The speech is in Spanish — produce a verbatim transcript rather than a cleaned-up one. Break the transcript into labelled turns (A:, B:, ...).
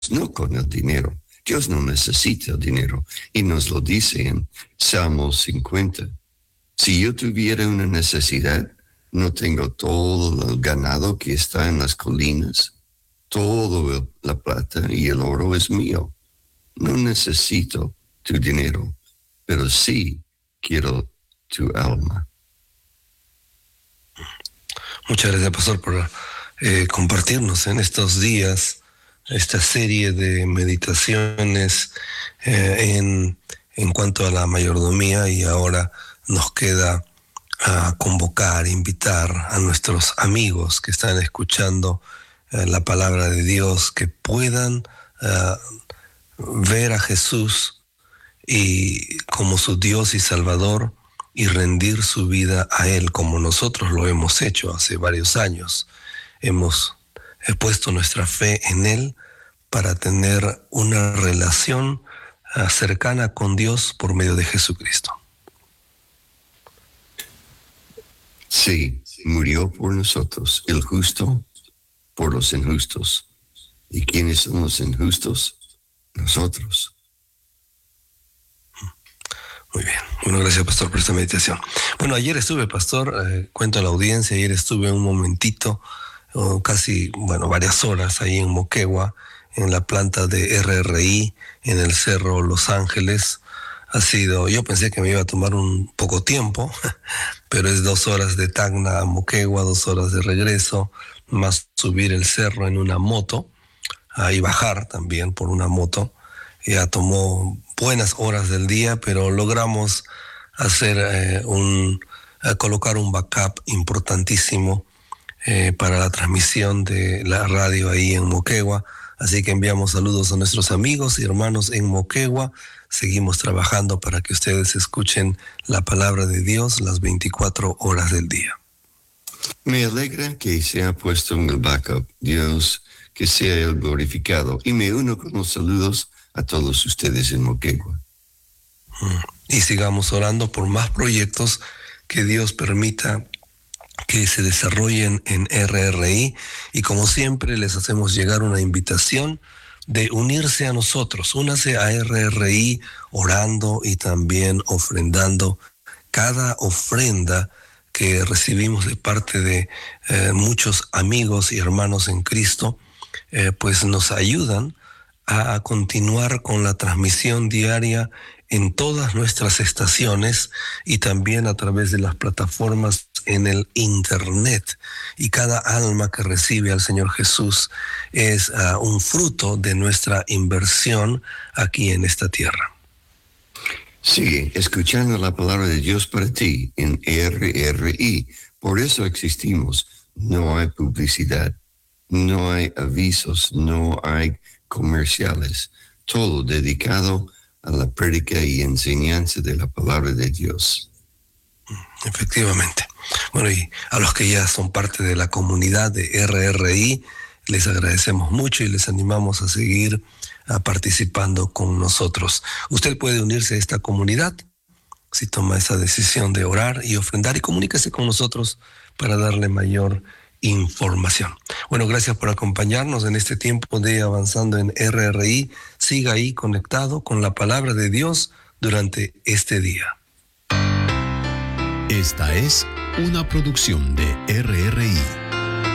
A: no con el dinero. Dios no necesita el dinero. Y nos lo dice en Salmos cincuenta. Si yo tuviera una necesidad, no tengo todo el ganado que está en las colinas. Todo la plata y el oro es mío. No necesito tu dinero, pero sí quiero tu alma.
B: Muchas gracias, pastor, por eh, compartirnos en estos días esta serie de meditaciones eh, en, en cuanto a la mayordomía, y ahora nos queda a convocar, invitar a nuestros amigos que están escuchando eh, la palabra de Dios, que puedan uh, ver a Jesús y como su Dios y Salvador, y rendir su vida a Él como nosotros lo hemos hecho hace varios años. Hemos he puesto nuestra fe en Él para tener una relación uh, cercana con Dios por medio de Jesucristo.
A: Sí, murió por nosotros, el justo por los injustos. ¿Y quiénes son los injustos? Nosotros.
B: Muy bien. Bueno, gracias, pastor, por esta meditación. Bueno, ayer estuve, pastor, eh, cuento a la audiencia, ayer estuve un momentito, oh, casi, bueno, varias horas ahí en Moquegua, en la planta de R R I, en el Cerro Los Ángeles. Ha sido, yo pensé que me iba a tomar un poco tiempo, pero es dos horas de Tacna a Moquegua, dos horas de regreso, más subir el cerro en una moto, ahí bajar también por una moto. Ya tomó buenas horas del día, pero logramos hacer eh, un, eh, colocar un backup importantísimo eh, para la transmisión de la radio ahí en Moquegua. Así que enviamos saludos a nuestros amigos y hermanos en Moquegua. Seguimos trabajando para que ustedes escuchen la palabra de Dios las veinticuatro horas del día.
A: Me alegra que se ha puesto en el backup. Dios, que sea Él glorificado. Y me uno con los saludos a todos ustedes en Moquegua.
B: Y sigamos orando por más proyectos que Dios permita que se desarrollen en R R I. Y como siempre, les hacemos llegar una invitación de unirse a nosotros. Únase a R R I orando y también ofrendando. Cada ofrenda que recibimos de parte de eh, muchos amigos y hermanos en Cristo, eh, pues nos ayudan a continuar con la transmisión diaria en todas nuestras estaciones y también a través de las plataformas en el internet. Y cada alma que recibe al Señor Jesús es uh, un fruto de nuestra inversión aquí en esta tierra.
A: Sí, escuchando la palabra de Dios para ti en R R I. Por eso existimos. No hay publicidad, no hay avisos, no hay comerciales. Todo dedicado a la prédica y enseñanza de la palabra de Dios.
B: Efectivamente. Bueno, y a los que ya son parte de la comunidad de R R I, les agradecemos mucho y les animamos a seguir a participando con nosotros. Usted puede unirse a esta comunidad si toma esa decisión de orar y ofrendar, y comuníquese con nosotros para darle mayor información. Bueno, gracias por acompañarnos en este tiempo de Avanzando en R R I. Siga ahí conectado con la palabra de Dios durante este día.
C: Esta es una producción de R R I.